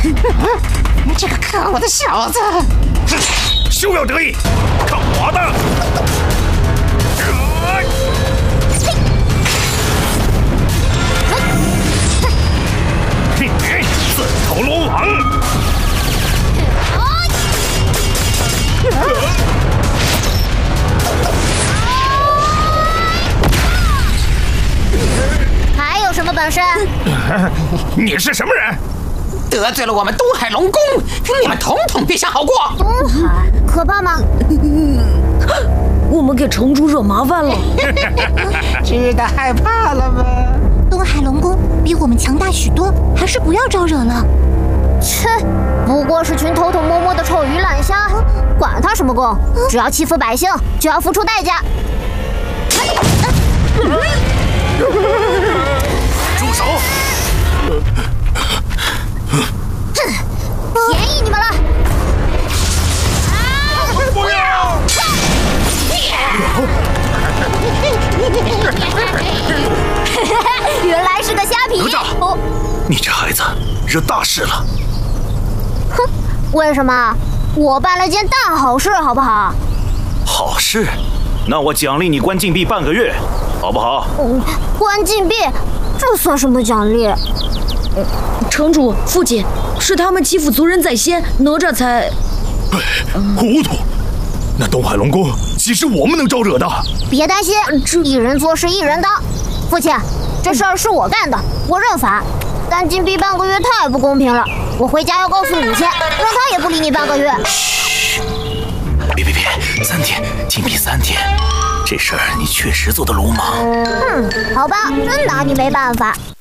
这个可恶的小子！ 休要得意，看我的！自投罗网！ 还有什么本事？ 你是什么人？ 得罪了我们东海龙宫，你们统统别想好过！ 东海可怕吗？ 我们给城主惹麻烦了。 知道害怕了吗？ 东海龙宫比我们强大许多，还是不要招惹了。 切，不过是群偷偷摸摸的臭鱼烂虾，管他什么宫，只要欺负百姓，就要付出代价。 住手！ 便宜你们了！ 不要！ 原来是个虾皮！ 哪吒，你这孩子惹大事了！ 哼，为什么？我办了件大好事，好不好？ 好事，那我奖励你关禁闭半个月，好不好？ 关禁闭，这算什么奖励？ 城主、父亲，是他们欺负族人在先，哪吒才…… 糊涂！那东海龙宫岂是我们能招惹的？ 别担心，一人做事一人当。父亲，这事儿是我干的，我认罚。但禁闭半个月太不公平了，我回家要告诉母亲，让她也不理你半个月。 嘘，别，3天，禁闭3天，这事儿你确实做的鲁莽。 好吧，真拿你没办法。